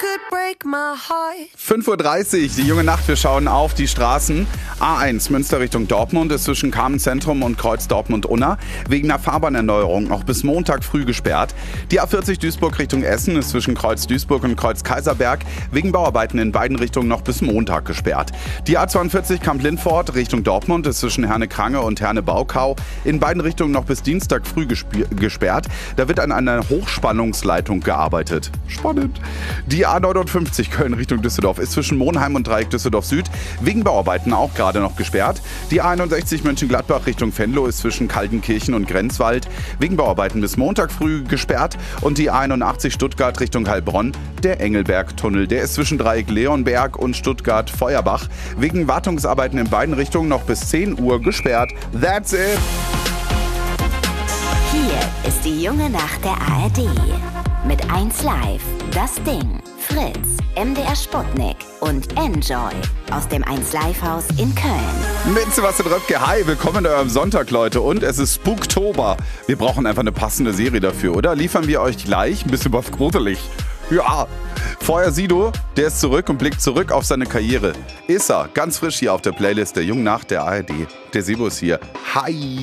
5:30 Uhr, die junge Nacht, wir schauen auf die Straßen. A1 Münster Richtung Dortmund ist zwischen Carmen-Zentrum und Kreuz Dortmund-Unna wegen einer Fahrbahnerneuerung noch bis Montag früh gesperrt. Die A40 Duisburg Richtung Essen ist zwischen Kreuz Duisburg und Kreuz Kaiserberg wegen Bauarbeiten in beiden Richtungen noch bis Montag gesperrt. Die A42 Kamp-Lindfort Richtung Dortmund ist zwischen Herne-Krange und Herne-Baukau in beiden Richtungen noch bis Dienstag früh gesperrt. Da wird an einer Hochspannungsleitung gearbeitet. Spannend. Die A59 Köln Richtung Düsseldorf ist zwischen Monheim und Dreieck Düsseldorf Süd wegen Bauarbeiten auch gerade noch gesperrt. Die A61 Mönchengladbach Richtung Venlo ist zwischen Kaltenkirchen und Grenzwald wegen Bauarbeiten bis Montag früh gesperrt. Und die A81 Stuttgart Richtung Heilbronn, der Engelberg-Tunnel, der ist zwischen Dreieck Leonberg und Stuttgart-Feuerbach wegen Wartungsarbeiten in beiden Richtungen noch bis 10 Uhr gesperrt. That's it! Hier ist die junge Nacht der ARD. Mit 1 Live, Das Ding, Fritz, MDR Sputnik und Enjoy aus dem 1 Live Haus in Köln. Mit Sebastian Röpke, hi, willkommen an eurem Sonntag, Leute. Und es ist Spooktober. Wir brauchen einfach eine passende Serie dafür, oder? Liefern wir euch gleich ein bisschen was gruselig. Ja, vorher Sido, der ist zurück und blickt zurück auf seine Karriere. Ist er, ganz frisch hier auf der Playlist der jungen Nacht der ARD. Der Sibo ist hier. Hi!